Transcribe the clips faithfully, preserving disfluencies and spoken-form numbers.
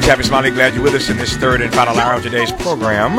Happy Smiley, glad you're with us in this third and final hour of today's program.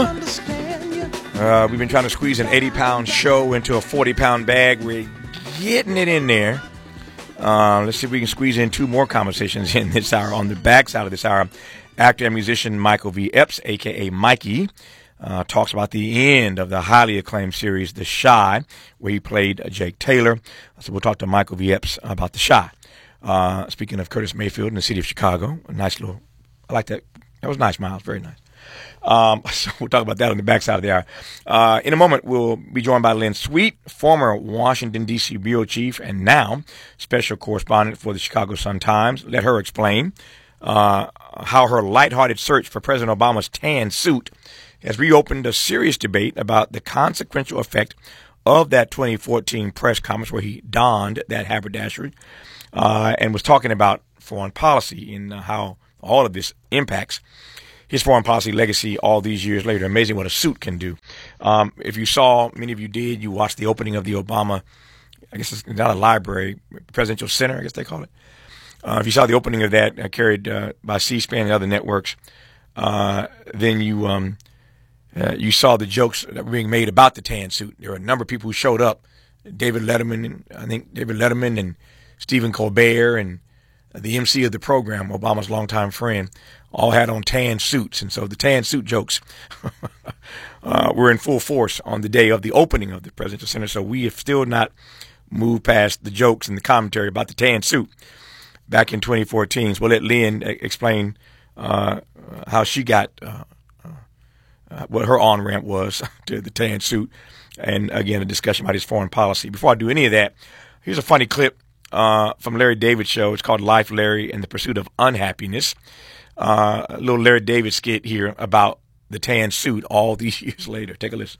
Uh, we've been trying to squeeze an eighty-pound show into a forty-pound bag. We're getting it in there. Uh, let's see if we can squeeze in two more conversations in this hour. On the backside of this hour, actor and musician Michael V. Epps, a k a. Mikey, uh, talks about the end of the highly acclaimed series The Chi, where he played Jake Taylor. So we'll talk to Michael V. Epps about The Chi. Uh, speaking of Curtis Mayfield in the city of Chicago, a nice little, I like that. That was nice, Miles. Very nice. Um, so we'll talk about that on the backside of the hour. Uh, in a moment, we'll be joined by Lynn Sweet, former Washington, D C bureau chief and now special correspondent for the Chicago Sun-Times. Let her explain uh, how her lighthearted search for President Obama's tan suit has reopened a serious debate about the consequential effect of that twenty fourteen press conference where he donned that haberdashery uh, and was talking about foreign policy and uh, how all of this impacts his foreign policy legacy all these years later. Amazing what a suit can do. Um, if you saw, many of you did, you watched the opening of the Obama, I guess it's not a library, Presidential Center, I guess they call it. Uh, if you saw the opening of that uh, carried uh, by C-SPAN and other networks, uh, then you um, uh, you saw the jokes that were being made about the tan suit. There were a number of people who showed up. David Letterman, and I think David Letterman and Stephen Colbert and the M C of the program, Obama's longtime friend, all had on tan suits. And so the tan suit jokes uh, were in full force on the day of the opening of the Presidential Center. So we have still not moved past the jokes and the commentary about the tan suit back in twenty fourteen. So we'll let Lynn explain uh, how she got, uh, uh, what her on-ramp was to the tan suit. And, again, a discussion about his foreign policy. Before I do any of that, here's a funny clip uh, from Larry David's show. It's called Life, Larry, and the Pursuit of Unhappiness. Uh, a little Larry David skit here about the tan suit all these years later. Take a listen.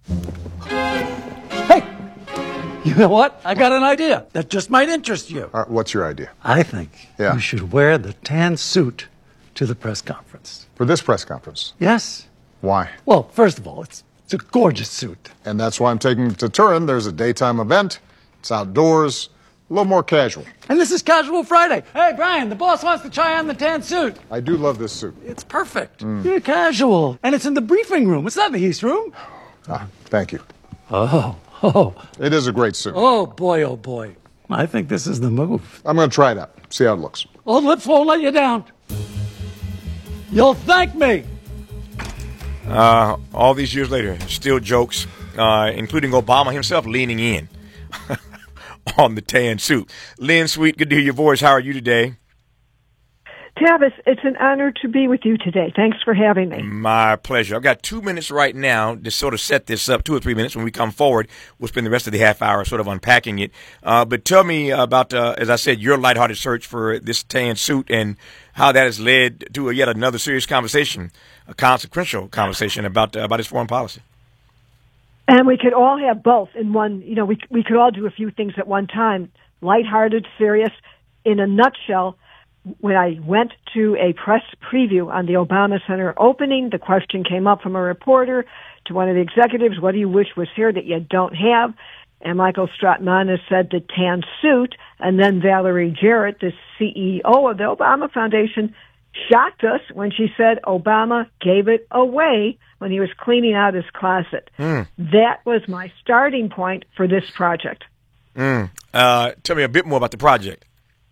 Hey, you know what? I got an idea that just might interest you. Uh, what's your idea? I think Yeah. you should wear the tan suit to the press conference. For this press conference? Yes. Why? Well, first of all, it's it's a gorgeous suit. And that's why I'm taking it to Turin. There's a daytime event. It's outdoors. A little more casual. And this is Casual Friday. Hey, Brian, the boss wants to try on the tan suit. I do love this suit. It's perfect. Mm. You're casual. And it's in the briefing room. It's not in the East room. Ah, thank you. Oh, oh. It is a great suit. Oh, boy, oh, boy. I think this is the move. I'm going to try it out. See how it looks. Old lips won't let you down. You'll thank me. Uh, all these years later, still jokes, uh, including Obama himself leaning in on the tan suit. Lynn Sweet, good to hear your voice. How are you today? Tavis, it's an honor to be with you today. Thanks for having me. My pleasure. I've got two minutes right now to sort of set this up, two or three minutes. When we come forward, we'll spend the rest of the half hour sort of unpacking it. Uh, but tell me about, uh, as I said, your lighthearted search for this tan suit and how that has led to a, yet another serious conversation, a consequential conversation about uh, about his foreign policy. And we could all have both in one. You know, we we could all do a few things at one time. Lighthearted, serious. In a nutshell, when I went to a press preview on the Obama Center opening, the question came up from a reporter to one of the executives, what do you wish was here that you don't have? And Michael Stratmanis said the tan suit. And then Valerie Jarrett, the C E O of the Obama Foundation, shocked us when she said Obama gave it away when he was cleaning out his closet. Mm. That was my starting point for this project. Mm. Uh, tell me a bit more about the project.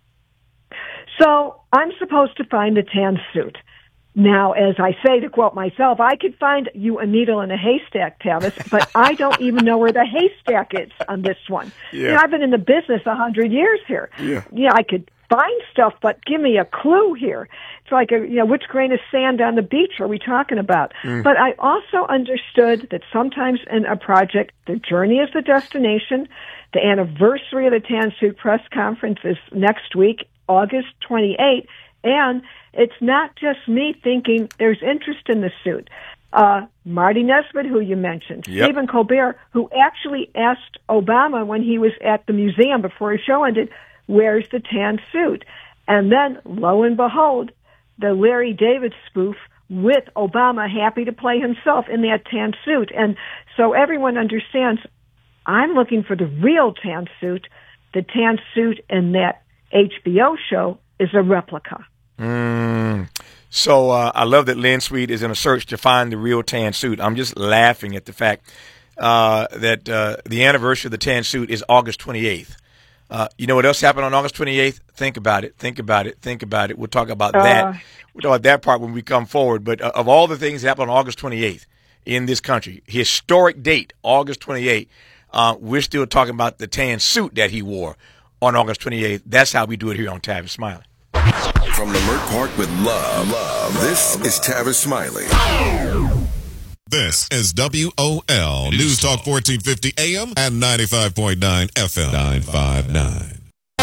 So I'm supposed to find the tan suit. Now, as I say, to quote myself, I could find you a needle in a haystack, Tavis, but I don't even know where the haystack is on this one. Yeah. You know, I've been in the business a hundred years here. Yeah. Yeah, I could find stuff, but give me a clue here. It's like, a, you know, which grain of sand on the beach are we talking about? Mm. But I also understood that sometimes in a project, the journey is the destination. The anniversary of the Tan Suit press conference is next week, August twenty-eighth, and it's not just me thinking there's interest in the suit. Uh, Marty Nesbitt, who you mentioned, yep. Stephen Colbert, who actually asked Obama when he was at the museum before his show ended, where's the tan suit? And then, lo and behold, the Larry David spoof with Obama happy to play himself in that tan suit. And so everyone understands I'm looking for the real tan suit. The tan suit in that H B O show is a replica. Mm. So uh, I love that Lynn Sweet is in a search to find the real tan suit. I'm just laughing at the fact uh, that uh, the anniversary of the tan suit is August twenty-eighth. Uh, you know what else happened on August twenty-eighth? Think about it. Think about it. Think about it. We'll talk about Uh. that. We'll talk about that part when we come forward. But uh, of all the things that happened on August twenty-eighth in this country, historic date, August twenty-eighth, uh, we're still talking about the tan suit that he wore on August twenty-eighth. That's how we do it here on Tavis Smiley. From Leimert Park with love, love. This is Tavis Smiley. This is W O L News Talk fourteen fifty A M and ninety-five point nine F M. nine five nine.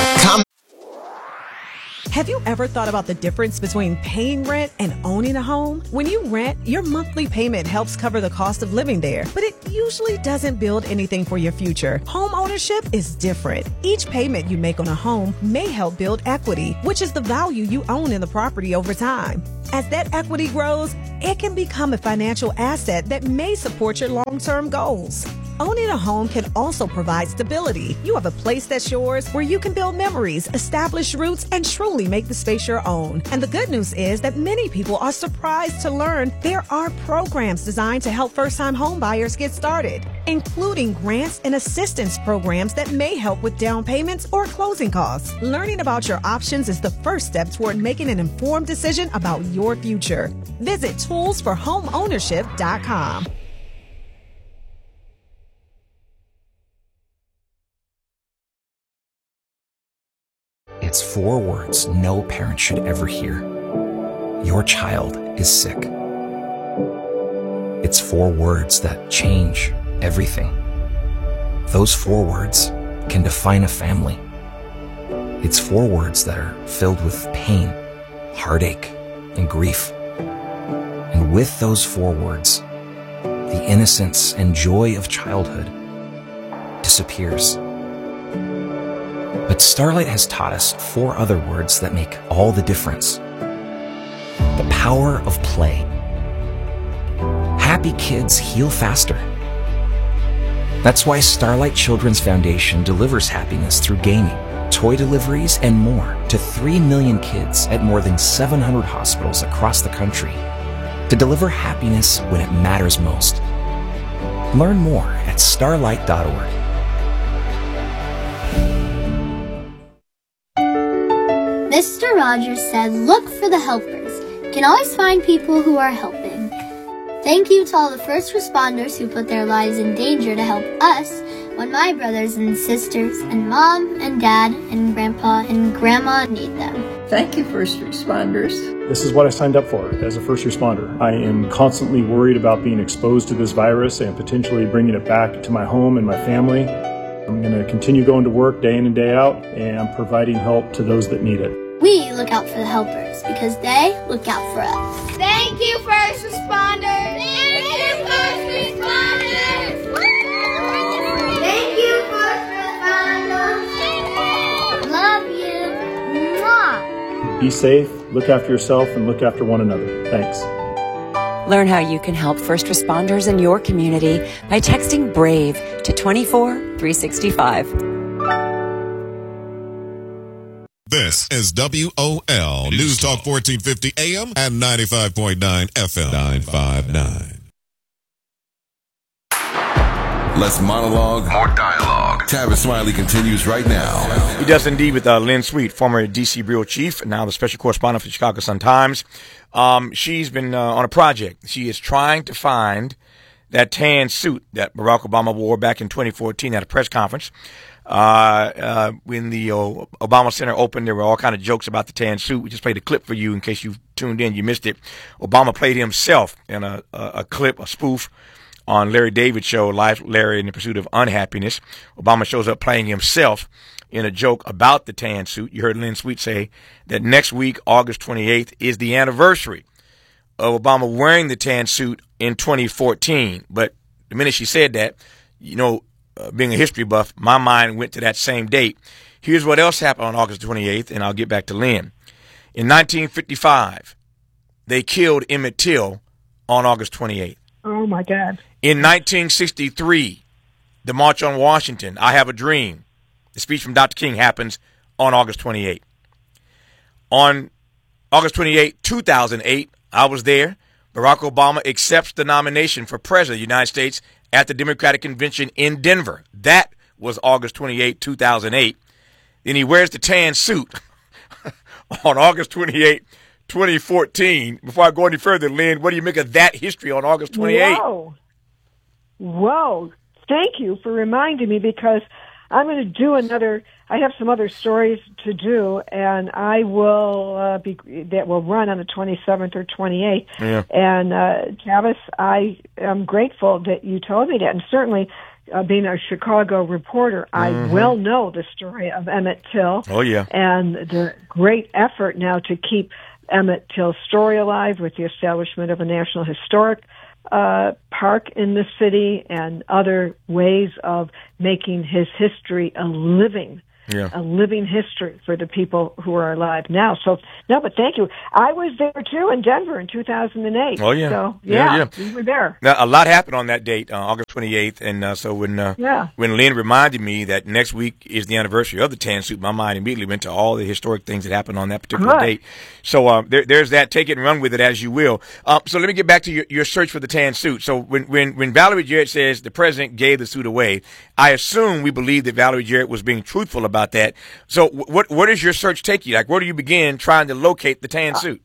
Have you ever thought about the difference between paying rent and owning a home? When you rent, your monthly payment helps cover the cost of living there, but it usually doesn't build anything for your future. Home ownership is different. Each payment you make on a home may help build equity, which is the value you own in the property over time. As that equity grows, it can become a financial asset that may support your long-term goals. Owning a home can also provide stability. You have a place that's yours where you can build memories, establish roots, and truly make the space your own. And the good news is that many people are surprised to learn there are programs designed to help first-time home buyers get started, including grants and assistance programs that may help with down payments or closing costs. Learning about your options is the first step toward making an informed decision about your future. Visit tools for home ownership dot com. It's four words no parent should ever hear. Your child is sick. It's four words that change everything. Those four words can define a family. It's four words that are filled with pain, heartache, and grief. And with those four words, the innocence and joy of childhood disappears. But Starlight has taught us four other words that make all the difference. The power of play. Happy kids heal faster. That's why Starlight Children's Foundation delivers happiness through gaming, toy deliveries, and more to three million kids at more than seven hundred hospitals across the country to deliver happiness when it matters most. Learn more at starlight dot org. Mister Rogers said, look for the helpers. You can always find people who are helping. Thank you to all the first responders who put their lives in danger to help us when my brothers and sisters and mom and dad and grandpa and grandma need them. Thank you, first responders. This is what I signed up for as a first responder. I am constantly worried about being exposed to this virus and potentially bringing it back to my home and my family. I'm going to continue going to work day in and day out and providing help to those that need it. We look out for the helpers because they look out for us. Thank you, first responders. Thank you, first responders. Thank you, first responders. Love you. Mwah. Be safe, look after yourself, and look after one another. Thanks. Learn how you can help first responders in your community by texting BRAVE to twenty-four three sixty-five. This is W O L News Talk fourteen fifty A M and ninety-five point nine F M. nine five nine. Less monologue, more dialogue. Tavis Smiley continues right now. He does indeed with uh, Lynn Sweet, former D C bureau chief, and now the special correspondent for the Chicago Sun-Times. Um, she's been uh, on a project. She is trying to find that tan suit that Barack Obama wore back in twenty fourteen at a press conference. Uh, uh, when the uh, Obama Center opened, there were all kind of jokes about the tan suit. We just played a clip for you in case you tuned in, you missed it. Obama played himself in a, a, a clip, a spoof on Larry David's show, Life, Larry in the Pursuit of Unhappiness. Obama shows up playing himself in a joke about the tan suit. You heard Lynn Sweet say that next week, August twenty-eighth, is the anniversary of Obama wearing the tan suit in twenty fourteen. But the minute she said that, you know, uh, being a history buff, my mind went to that same date. Here's what else happened on August twenty-eighth, and I'll get back to Lynn. In nineteen fifty-five, they killed Emmett Till on August twenty-eighth. Oh, my God. In nineteen sixty-three, the March on Washington, I Have a Dream, the speech from Doctor King happens on August twenty-eighth. On August twenty-eighth, two thousand eight, I was there. Barack Obama accepts the nomination for president of the United States at the Democratic Convention in Denver. That was August twenty-eighth, two thousand eight. Then he wears the tan suit on August twenty-eighth, twenty fourteen. Before I go any further, Lynn, what do you make of that history on August twenty-eighth? Whoa. Whoa. Thank you for reminding me, because I'm going to do another, I have some other stories to do, and I will uh, be, that will run on the twenty-seventh or twenty-eighth. Yeah. And, uh, Tavis, I am grateful that you told me that. And certainly, uh, being a Chicago reporter, mm-hmm. I well know the story of Emmett Till. Oh, yeah. And the great effort now to keep Emmett Till's story alive with the establishment of a National Historic uh, Park in the city and other ways of making his history a living Yeah. a living history for the people who are alive now. So, no, but thank you. I was there, too, in Denver in two thousand eight. Oh, yeah. So, yeah, yeah, yeah. we were there. Now, a lot happened on that date, uh, August twenty-eighth, and uh, so when uh, yeah. when Lynn reminded me that next week is the anniversary of the tan suit, my mind immediately went to all the historic things that happened on that particular Good. date. So uh, there, there's that. Take it and run with it as you will. Uh, so let me get back to your, your search for the tan suit. So when, when, when Valerie Jarrett says the president gave the suit away, I assume we believe that Valerie Jarrett was being truthful about that. So So what what does your search take you? Like, where do you begin trying to locate the tan suit?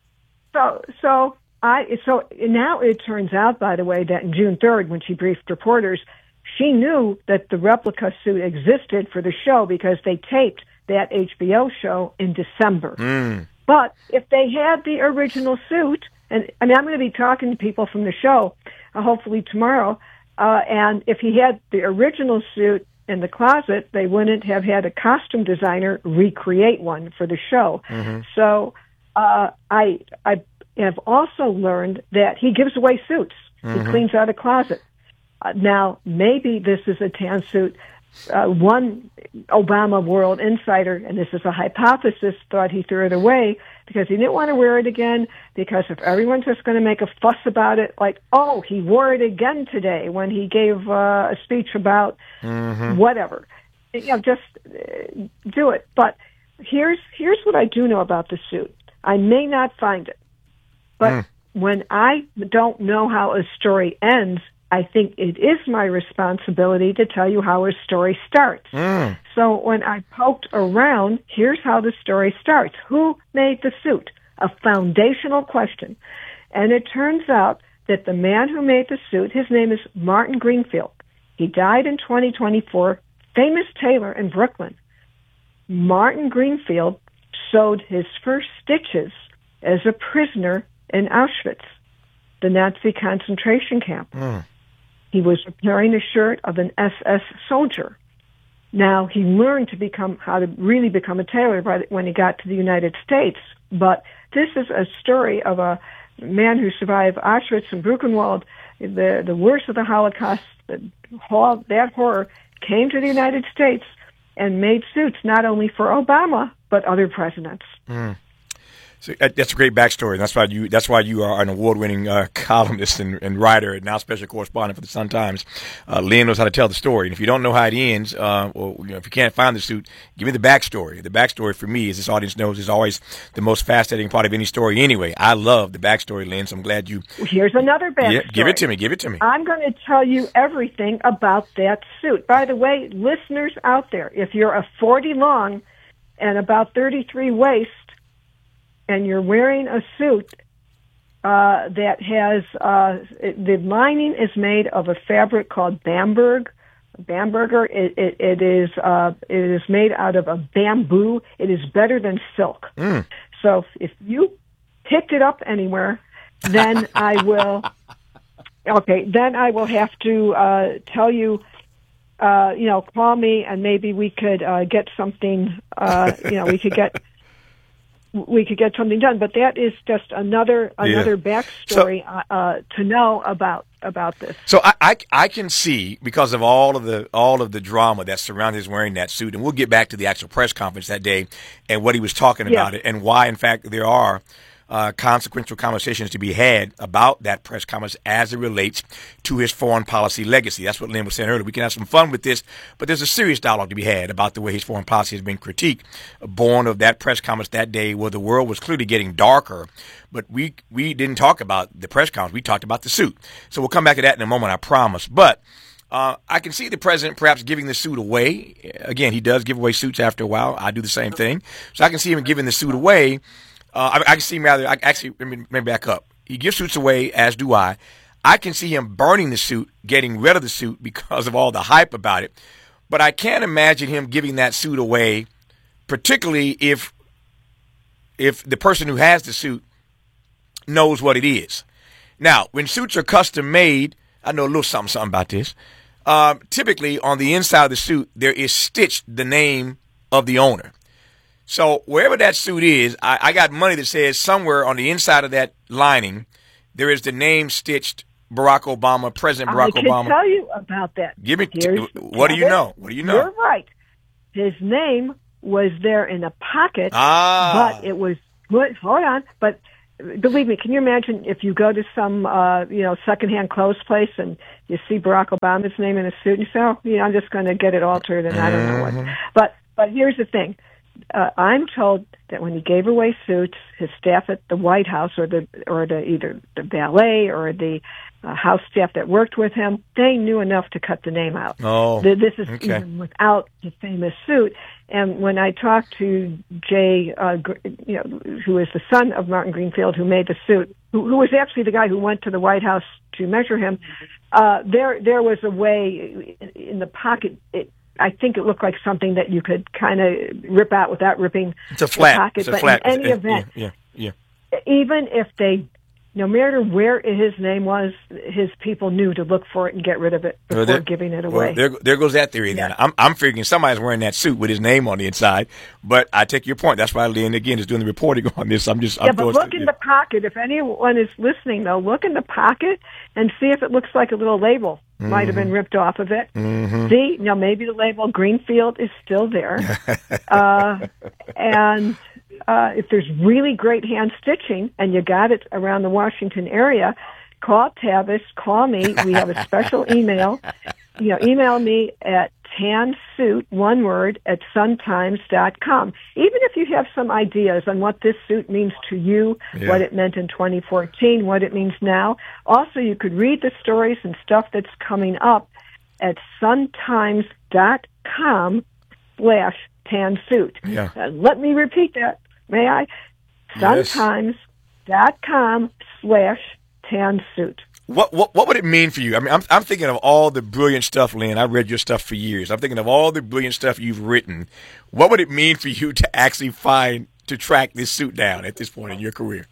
So so I so now it turns out, by the way, that in June third, when she briefed reporters, she knew that the replica suit existed for the show because they taped that H B O show in December. Mm. But if they had the original suit, and I mean, I'm going to be talking to people from the show, uh, hopefully tomorrow, uh, and if he had the original suit in the closet, they wouldn't have had a costume designer recreate one for the show. Mm-hmm. So uh, I I have also learned that he gives away suits. Mm-hmm. He cleans out a closet. Uh, now, maybe this is a tan suit. Uh, one Obama World Insider, and this is a hypothesis, thought he threw it away because he didn't want to wear it again, because if everyone's just going to make a fuss about it, like, oh, he wore it again today when he gave uh, a speech about mm-hmm. whatever. You know, just uh, do it. But here's here's what I do know about the suit. I may not find it, but mm. when I don't know how a story ends, I think it is my responsibility to tell you how a story starts. Mm. So when I poked around, here's how the story starts. Who made the suit? A foundational question. And it turns out that the man who made the suit, his name is Martin Greenfield. He died in twenty twenty-four, famous tailor in Brooklyn. Martin Greenfield sewed his first stitches as a prisoner in Auschwitz, the Nazi concentration camp. Mm. He was repairing a shirt of an S S soldier. Now, he learned to become how to really become a tailor by the, when he got to the United States. But this is a story of a man who survived Auschwitz and Buchenwald, the the worst of the Holocaust. The, that horror came to the United States and made suits not only for Obama but other presidents. Mm. So that's a great backstory. That's why you. That's why you are an award-winning uh, columnist and, and writer, and now special correspondent for the Sun-Times. Uh, Lynn knows how to tell the story, and if you don't know how it ends, uh, or you know, if you can't find the suit, give me the backstory. The backstory for me, as this audience knows, is always the most fascinating part of any story. Anyway, I love the backstory, Lynn. So I'm glad you. Here's another backstory. Yeah, give it to me. Give it to me. I'm going to tell you everything about that suit. By the way, listeners out there, if you're a forty long and about thirty-three waist, and you're wearing a suit uh, that has, uh, it, the lining is made of a fabric called Bamberg. Bamberger, it, it, it is uh, it is made out of a bamboo. It is better than silk. Mm. So if you picked it up anywhere, then I will, okay, then I will have to uh, tell you, uh, you know, call me and maybe we could uh, get something, uh, you know, we could get, we could get something done. But that is just another another yeah. backstory so, uh, to know about about this. So I, I I can see, because of all of the all of the drama that surrounded his wearing that suit, and we'll get back to the actual press conference that day and what he was talking yeah. about it, and why in fact there are uh, consequential conversations to be had about that press conference as it relates to his foreign policy legacy. That's what Lynn was saying earlier. We can have some fun with this, but there's a serious dialogue to be had about the way his foreign policy has been critiqued, born of that press conference that day where the world was clearly getting darker. But we we didn't talk about the press conference. We talked about the suit. So we'll come back to that in a moment, I promise. But uh, I can see the president perhaps giving the suit away. Again, he does give away suits after a while. I do the same thing. So I can see him giving the suit away. Uh, I, I can see him rather, I actually, let me, let me back up. He gives suits away, as do I. I can see him burning the suit, getting rid of the suit because of all the hype about it. But I can't imagine him giving that suit away, particularly if if the person who has the suit knows what it is. Now, when suits are custom made, I know a little something, something about this. Um, typically, on the inside of the suit, there is stitched the name of the owner. So wherever that suit is, I, I got money that says somewhere on the inside of that lining, there is the name stitched Barack Obama, President Barack I can Obama. tell you about that. Give me. Here's, what do you know? What do you know? You're right. His name was there in a pocket, ah. but it was good. Hold on, but. Believe me, can you imagine if you go to some, uh, you know, secondhand clothes place and you see Barack Obama's name in a suit and you say, oh, you know, I'm just going to get it altered and I don't know what. But, but here's the thing. Uh, I'm told that when he gave away suits, his staff at the White House or the, or the, either the valet or the uh, House staff that worked with him, they knew enough to cut the name out. Oh, this is okay. even without the famous suit. And when I talked to Jay, uh, you know, who is the son of Martin Greenfield, who made the suit, who, who was actually the guy who went to the White House to measure him, uh, there there was a way in the pocket. It, I think it looked like something that you could kind of rip out without ripping it's a flat. the pocket. It's a but flat. in any it's, event, yeah, yeah, yeah. even if they, no matter where his name was, his people knew to look for it and get rid of it before well, there, giving it away. Well, there, there goes that theory yeah. then. I'm, I'm figuring somebody's wearing that suit with his name on the inside, but I take your point. That's why Lynn, again, is doing the reporting on this. I'm just, yeah, I'm but look to, in yeah. the pocket. If anyone is listening, though, look in the pocket and see if it looks like a little label mm-hmm. might have been ripped off of it. Mm-hmm. See, now maybe the label Greenfield is still there. uh, and... Uh, if there's really great hand stitching and you got it around the Washington area, call Tavis, call me. We have a special email. You know, email me at tansuit, one word, at suntimes dot com. Even if you have some ideas on what this suit means to you, yeah. what it meant in twenty fourteen, what it means now. Also, you could read the stories and stuff that's coming up at suntimes dot com slash tansuit. Yeah. Uh, let me repeat that. May I? Suntimes dot com slash tansuit. What, what what would it mean for you? I mean, I'm I'm thinking of all the brilliant stuff, Lynn. I've read your stuff for years. I'm thinking of all the brilliant stuff you've written. What would it mean for you to actually find, to track this suit down at this point in your career?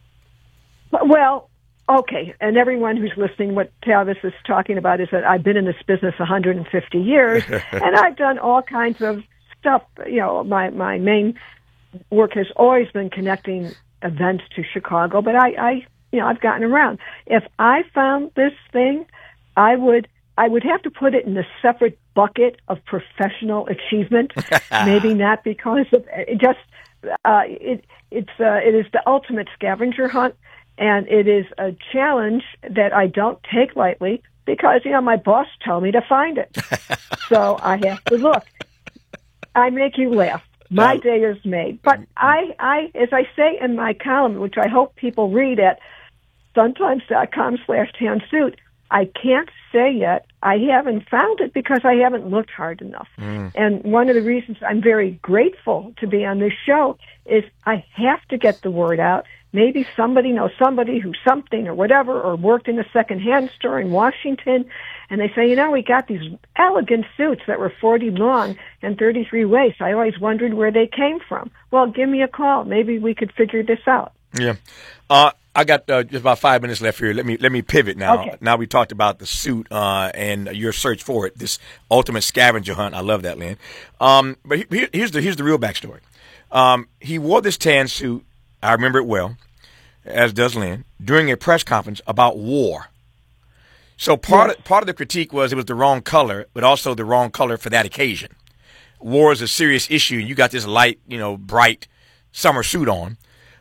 Well, okay, and everyone who's listening, what Tavis is talking about is that I've been in this business one hundred fifty years, and I've done all kinds of stuff. You know, my, my main work has always been connecting events to Chicago, but I, I, you know, I've gotten around. If I found this thing, I would, I would have to put it in a separate bucket of professional achievement. Maybe not because of it just, uh, it, it's, uh, it is the ultimate scavenger hunt, and it is a challenge that I don't take lightly because, you know, my boss told me to find it. So I have to look. I make you laugh. My day is made. But I, I, as I say in my column, which I hope people read at suntimes dot com slash tansuit, I can't say yet I haven't found it because I haven't looked hard enough. Mm. And one of the reasons I'm very grateful to be on this show is I have to get the word out. Maybe somebody knows somebody who's something or whatever, or worked in a second-hand store in Washington, and they say, you know, we got these elegant suits that were forty long and thirty-three waist. I always wondered where they came from. Well, give me a call. Maybe we could figure this out. Yeah. Uh, I got uh, just about five minutes left here. Let me let me pivot now. Okay. Now we talked about the suit uh, and your search for it, this ultimate scavenger hunt. I love that, Lynn. Um, but here, here's the here's the real backstory. Um, he wore this tan suit. I remember it well, as does Lynn, during a press conference about war. So part yes. of, part of the critique was it was the wrong color, but also the wrong color for that occasion. War is a serious issue. You got this light, you know, bright summer suit on.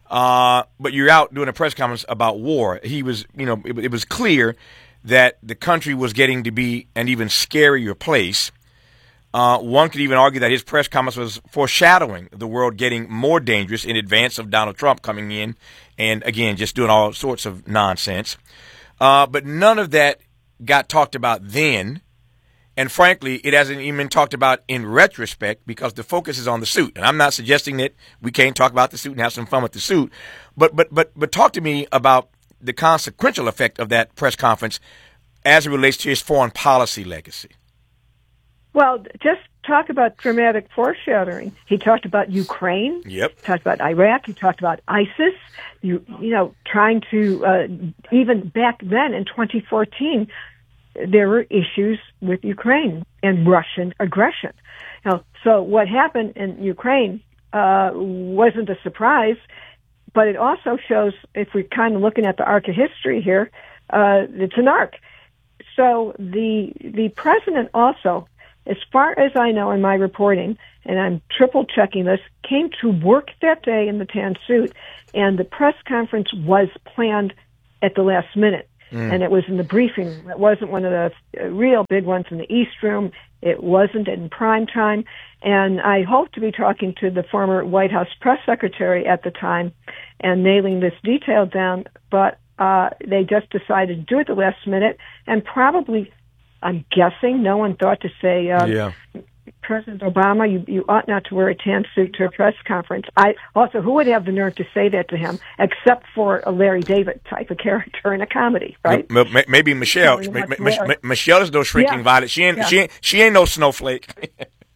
Uh, but you're out doing a press conference about war. He was, you know, it, it was clear that the country was getting to be an even scarier place. Uh, one could even argue that his press conference was foreshadowing the world getting more dangerous in advance of Donald Trump coming in and, again, just doing all sorts of nonsense. Uh, but none of that got talked about then. And frankly, it hasn't even been talked about in retrospect because the focus is on the suit. And I'm not suggesting that we can't talk about the suit and have some fun with the suit. But but but but talk to me about the consequential effect of that press conference as it relates to his foreign policy legacy. Well, just talk about dramatic foreshadowing. He talked about Ukraine. Yep. He talked about Iraq. He talked about ISIS. You you know, trying to uh, even back then in twenty fourteen. There were issues with Ukraine and Russian aggression. Now, so what happened in Ukraine uh, wasn't a surprise, but it also shows, if we're kind of looking at the arc of history here, uh, it's an arc. So the the president also, as far as I know in my reporting, and I'm triple checking this, came to work that day in the tan suit, and the press conference was planned at the last minute. Mm. And it was in the briefing room. It wasn't one of the real big ones in the East Room. It wasn't in prime time. And I hope to be talking to the former White House press secretary at the time and nailing this detail down. But uh, they just decided to do it at the last minute. And probably, I'm guessing, no one thought to say, uh, yeah. President Obama, you, you ought not to wear a tan suit to a press conference. I also, who would have the nerve to say that to him, except for a Larry David type of character in a comedy, right? Maybe Michelle. Ma- Ma- Ma- Michelle is no shrinking yeah. violet. She ain't. Yeah. She ain't. She ain't no snowflake.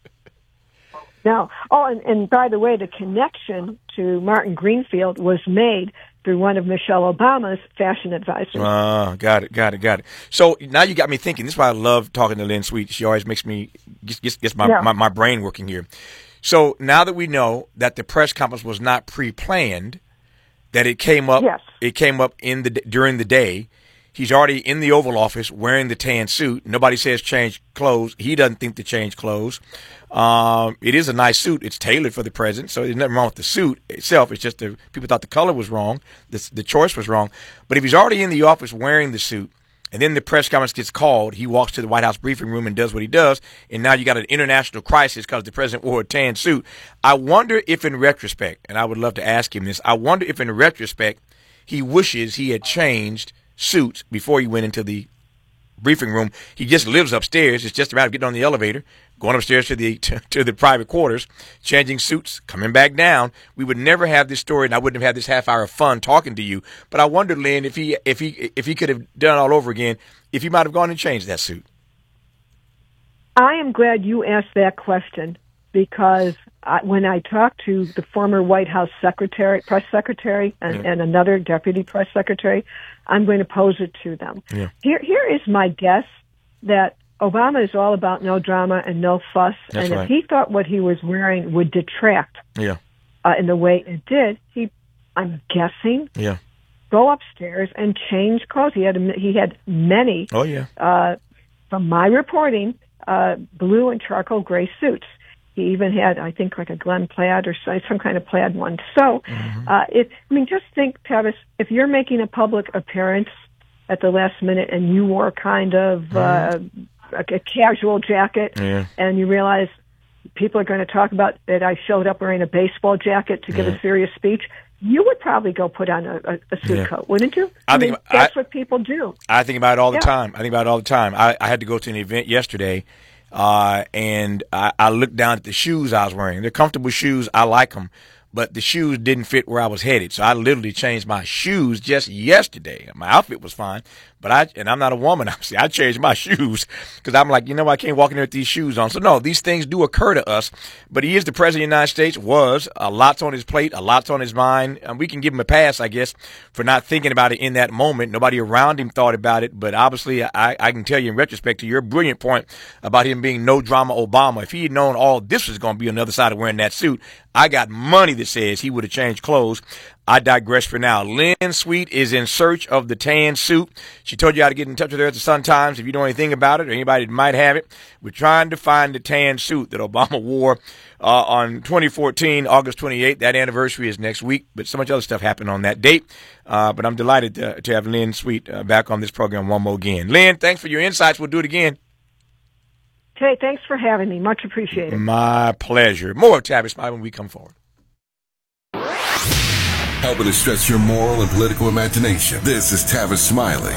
No. Oh, and, and by the way, the connection to Martin Greenfield was made through one of Michelle Obama's fashion advisors. Ah, got it, got it, got it. So now you got me thinking. This is why I love talking to Lynn Sweet. She always makes me gets, gets my, yeah. my my brain working here. So now that we know that the press conference was not pre-planned, that it came up, yes. it came up in the during the day. He's already in the Oval Office wearing the tan suit. Nobody says change clothes. He doesn't think to change clothes. Um, it is a nice suit. It's tailored for the president, so there's nothing wrong with the suit itself. It's just the people thought the color was wrong, the, the choice was wrong. But if he's already in the office wearing the suit, and then the press conference gets called, he walks to the White House briefing room and does what he does, and now you got an international crisis because the president wore a tan suit. I wonder if in retrospect, and I would love to ask him this, I wonder if in retrospect he wishes he had changed suits before he went into the briefing room. He just lives upstairs. It's just a matter of getting on the elevator, going upstairs to the to, to the private quarters, changing suits, coming back down. We would never have this story, and I wouldn't have had this half hour of fun talking to you. But I wonder, Lynn, if he if he if he could have done it all over again, if he might have gone and changed that suit. I am glad you asked that question because I, when I talked to the former White House secretary, press secretary, and, yeah. and another deputy press secretary, I'm going to pose it to them. Yeah. Here, here is my guess that Obama is all about no drama and no fuss, That's and right. if he thought what he was wearing would detract yeah. uh, in the way it did, he, I'm guessing, yeah. go upstairs and change clothes. He had a, he had many. Oh yeah. Uh, from my reporting, uh, blue and charcoal gray suits. He even had, I think, like a Glen plaid or some kind of plaid one. So, mm-hmm. uh, it, I mean, just think, Tavis, if you're making a public appearance at the last minute and you wore kind of mm-hmm. uh, a, a casual jacket yeah. and you realize people are going to talk about that I showed up wearing a baseball jacket to give yeah. a serious speech, you would probably go put on a, a, a suit yeah. coat, wouldn't you? I, I think mean, that's I, what people do. I think about it all the yeah. time. I think about it all the time. I, I had to go to an event yesterday. Uh, and I, I looked down at the shoes I was wearing. They're comfortable shoes. I like them. But the shoes didn't fit where I was headed. So I literally changed my shoes just yesterday. My outfit was fine. But I, and I'm not a woman, obviously. I changed my shoes because I'm like, you know, I can't walk in there with these shoes on. So, no, these things do occur to us. But he is the president of the United States, was. A lot's on his plate, a lot's on his mind. And we can give him a pass, I guess, for not thinking about it in that moment. Nobody around him thought about it. But obviously, I, I can tell you in retrospect to your brilliant point about him being no drama Obama, if he had known all this was going to be on the other side of wearing that suit, I got money that says he would have changed clothes. I digress for now. Lynn Sweet is in search of the tan suit. She told you how to get in touch with her at the Sun-Times if you know anything about it or anybody that might have it. We're trying to find the tan suit that Obama wore uh, on twenty fourteen, August twenty-eighth. That anniversary is next week, but so much other stuff happened on that date. Uh, but I'm delighted to, to have Lynn Sweet uh, back on this program one more again. Lynn, thanks for your insights. We'll do it again. Okay, thanks for having me. Much appreciated. My pleasure. More of Tavis Smiley when we come forward. Helping to stretch your moral and political imagination. This is Tavis Smiley.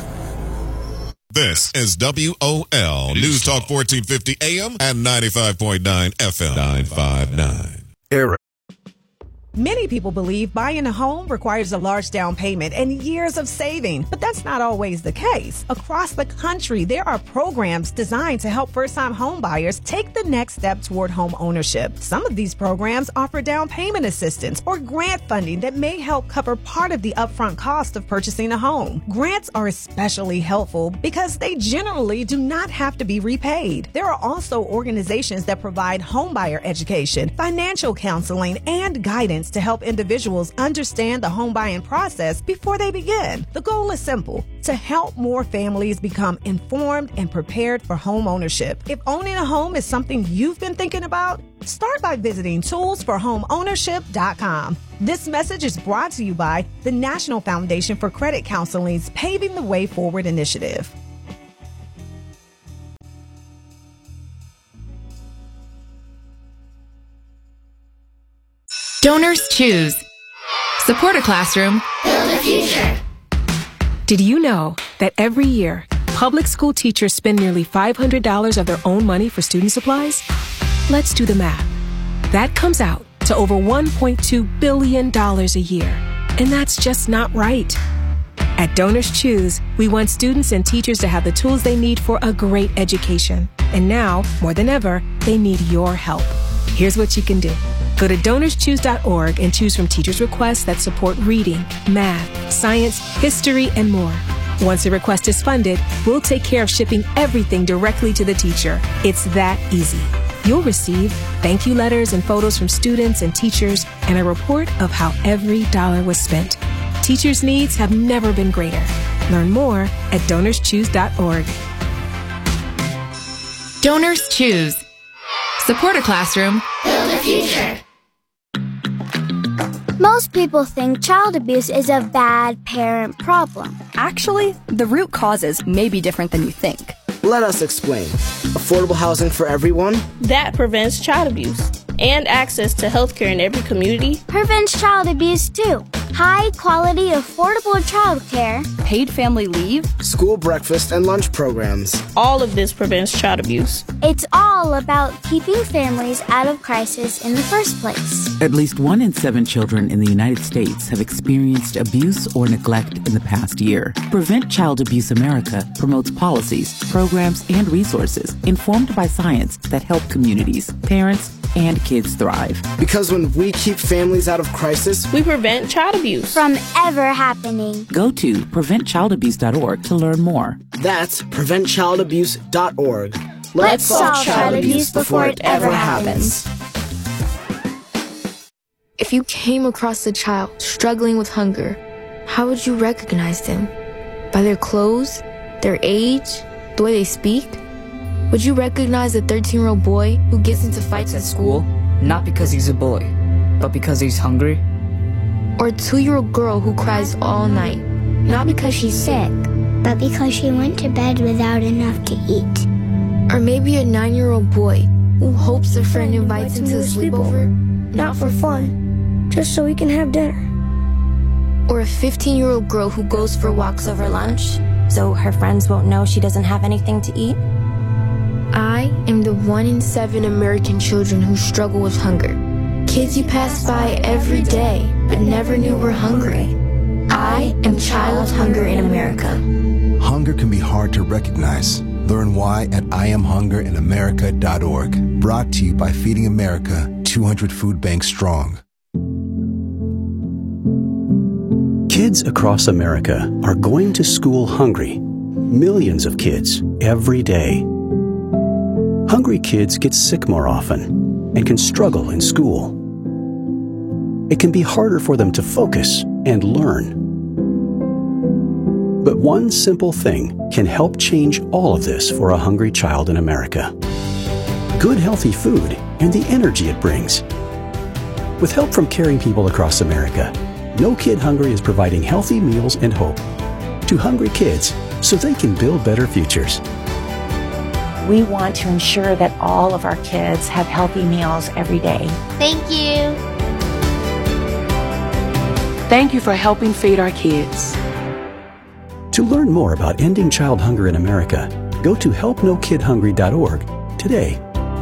This is W O L News Talk fourteen fifty A M and ninety-five point nine F M. nine five nine. Eric. Many people believe buying a home requires a large down payment and years of saving, but that's not always the case. Across the country, there are programs designed to help first-time home buyers take the next step toward home ownership. Some of these programs offer down payment assistance or grant funding that may help cover part of the upfront cost of purchasing a home. Grants are especially helpful because they generally do not have to be repaid. There are also organizations that provide homebuyer education, financial counseling, and guidance to help individuals understand the home buying process before they begin. The goal is simple: to help more families become informed and prepared for home ownership. If owning a home is something you've been thinking about, start by visiting tools for home ownership dot com. This message is brought to you by the National Foundation for Credit Counseling's Paving the Way Forward initiative. Donors choose. Support a classroom. Build a future. Did you know that every year, public school teachers spend nearly five hundred dollars of their own money for student supplies? Let's do the math. That comes out to over one point two billion dollars a year. And that's just not right. At Donors Choose, we want students and teachers to have the tools they need for a great education. And now, more than ever, they need your help. Here's what you can do. Go to donors choose dot org and choose from teachers' requests that support reading, math, science, history, and more. Once a request is funded, we'll take care of shipping everything directly to the teacher. It's that easy. You'll receive thank you letters and photos from students and teachers and a report of how every dollar was spent. Teachers' needs have never been greater. Learn more at donors choose dot org. Donors Choose. Support a classroom. Build a future. Most people think child abuse is a bad parent problem. Actually, the root causes may be different than you think. Let us explain. Affordable housing for everyone? That prevents child abuse. And access to healthcare in every community. Prevents child abuse too. High quality, affordable childcare. Paid family leave. School breakfast and lunch programs. All of this prevents child abuse. It's all about keeping families out of crisis in the first place. At least one in seven children in the United States have experienced abuse or neglect in the past year. Prevent Child Abuse America promotes policies, programs, and resources informed by science that help communities, parents, and kids thrive. Because when we keep families out of crisis, we prevent child abuse from ever happening. Go to prevent child abuse dot org to learn more. That's prevent child abuse dot org. Let's, Let's solve child abuse before it ever happens. If you came across a child struggling with hunger, how would you recognize them? By their clothes, their age, the way they speak? Would you recognize a thirteen-year-old boy who gets into fights at school? Not because he's a boy, but because he's hungry? Or a two-year-old girl who cries all night? Not because she's sick, but because she went to bed without enough to eat. Or maybe a nine-year-old boy who hopes a friend invites him to a sleepover? Not for fun, just so he can have dinner. Or a fifteen-year-old girl who goes for walks over lunch, so her friends won't know she doesn't have anything to eat? I am the one in seven American children who struggle with hunger. Kids you pass by every day, but never knew were hungry. I am Child Hunger in America. Hunger can be hard to recognize. Learn why at I am hunger in america dot org. Brought to you by Feeding America, two hundred food banks strong. Kids across America are going to school hungry. Millions of kids every day. Hungry kids get sick more often and can struggle in school. it can be harder for them to focus and learn. But one simple thing can help change all of this for a hungry child in America. Good, healthy food and the energy it brings. With help from caring people across America, No Kid Hungry is providing healthy meals and hope to hungry kids so they can build better futures. We want to ensure that all of our kids have healthy meals every day. Thank you. Thank you for helping feed our kids. To learn more about ending child hunger in America, go to help no kid hungry dot org today.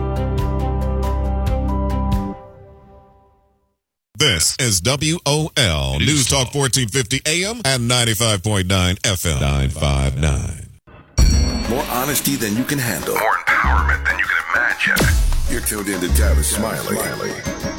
This is W O L News Talk fourteen fifty A M and ninety-five point nine F M. nine five nine. More honesty than you can handle. More empowerment than you can imagine. You're tuned in to Tavis Smiley.